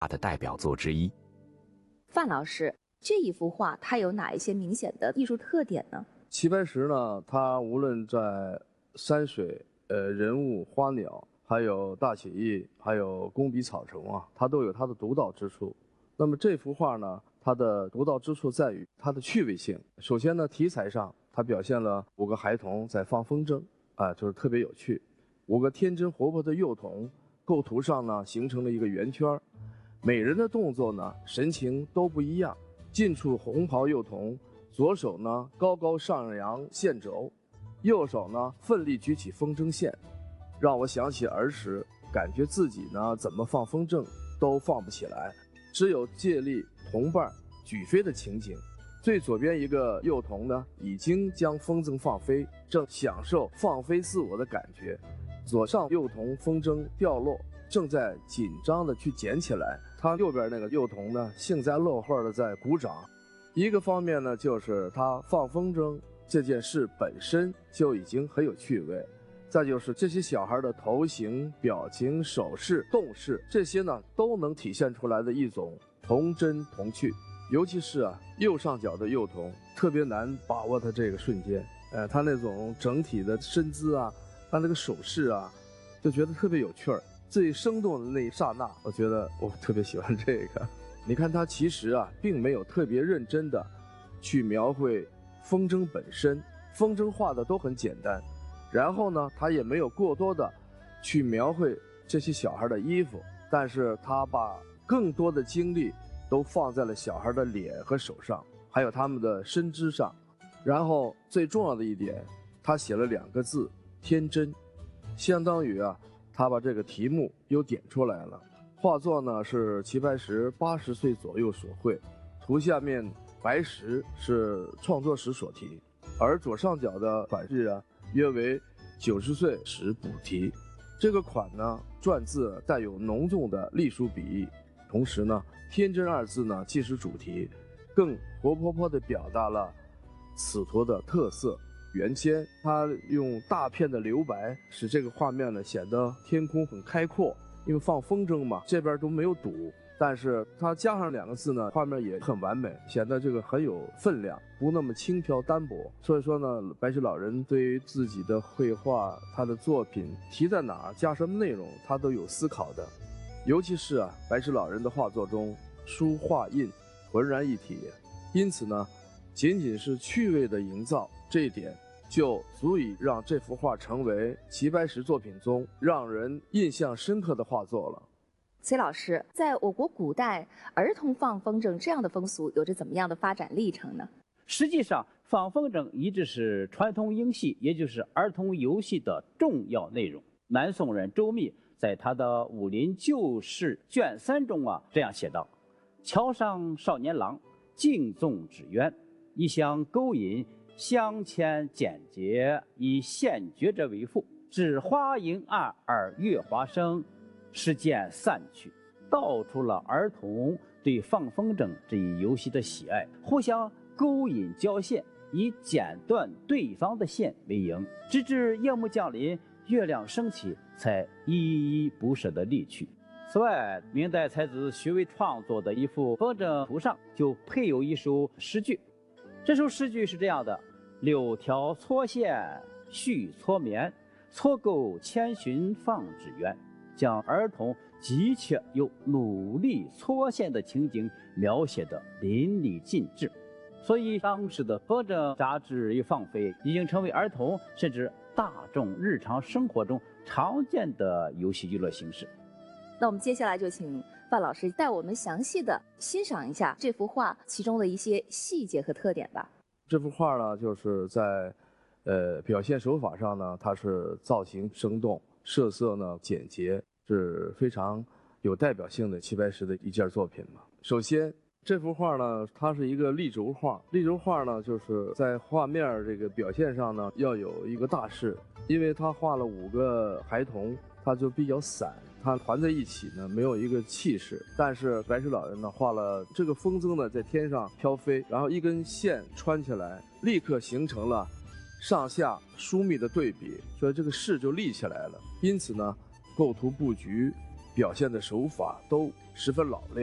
的代表作之一。 范老师，这一幅画它有哪一些明显的艺术特点呢？ 齐白石呢，他无论在山水、人物、花鸟，还有大写意，还有工笔草虫啊，他都有他的独到之处。那么这幅画呢，它的独到之处在于它的趣味性。首先呢，题材上它表现了5个孩童在放风筝，就是特别有趣。5个天真活泼的幼童，构图上呢形成了一个圆圈，每人的动作呢神情都不一样。近处红袍幼童，左手呢高高上扬线轴，右手呢奋力举起风筝线，让我想起儿时感觉自己呢怎么放风筝都放不起来，只有借力同伴举飞的情景。最左边一个幼童呢，已经将风筝放飞，正享受放飞自我的感觉。左上幼童风筝掉落，正在紧张的去捡起来。他右边那个幼童呢，幸灾乐祸的在鼓掌。一个方面呢，就是他放风筝这件事本身就已经很有趣味，再就是这些小孩的头型、表情、手势、动势，这些呢都能体现出来的一种童真童趣。尤其是右上角的幼童特别难把握他这个瞬间，他那种整体的身姿啊，他那个手势啊，就觉得特别有趣儿。最生动的那一刹那，我觉得我特别喜欢这个。你看他其实并没有特别认真的去描绘风筝本身，风筝画的都很简单，然后呢他也没有过多的去描绘这些小孩的衣服，但是他把更多的精力都放在了小孩的脸和手上，还有他们的身姿上。然后最重要的一点，他写了2个字，天真，相当于他把这个题目又点出来了。画作呢是齐白石80岁左右所绘，图下面白石是创作时所题，而左上角的款式约为90岁时补题。这个款呢篆字带有浓重的隶书笔意，同时呢天真2字呢既是主题，更活泼泼地表达了此图的特色。原先他用大片的留白，使这个画面呢显得天空很开阔，因为放风筝嘛，这边都没有堵。但是他加上2个字呢，画面也很完美，显得这个很有分量，不那么轻飘单薄。所以说呢，白石老人对于自己的绘画，他的作品题在哪儿，加什么内容，他都有思考的。尤其是白石老人的画作中，书画印浑然一体，因此呢，仅仅是趣味的营造，这一点就足以让这幅画成为齐白石作品中让人印象深刻的画作了。 崔老师，在我国古代，儿童放风筝这样的风俗有着怎么样的发展历程呢？ 实际上，放风筝一直是传统音戏，也就是儿童游戏的重要内容。南宋人周密在他的《武林旧事卷3》中这样写道：桥上少年郎，竞纵纸鸢，一相勾引，相牵简洁，以现绝者为妇。至花迎二耳月华生，事渐散去，道出了儿童对放风筝这一游戏的喜爱，互相勾引交线，以剪断对方的线为营，直至夜幕降临，月亮升起，才依依不舍地离去。此外，明代才子徐渭创作的一幅风筝图上就配有一首诗句，这首诗句是这样的：柳条搓线续搓棉，搓够千寻放纸鸢，将儿童急切又努力搓线的情景描写得淋漓尽致。所以当时的风筝杂志一放飞，已经成为儿童甚至大众日常生活中常见的游戏娱乐形式。 那我们接下来就请范老师带我们详细的欣赏一下这幅画其中的一些细节和特点吧。 这幅画呢，就是在表现手法上呢，它是造型生动，色色呢简洁，是非常有代表性的齐白石的一件作品嘛。首先这幅画呢，它是一个立轴画。立轴画呢，就是在画面这个表现上呢，要有一个大势，因为他画了5个孩童，它就比较散，它团在一起呢，没有一个气势。但是白石老人呢，画了这个风筝呢在天上飘飞，然后一根线穿起来，立刻形成了上下疏密的对比，所以这个势就立起来了。因此呢，构图布局表现的手法都十分老练。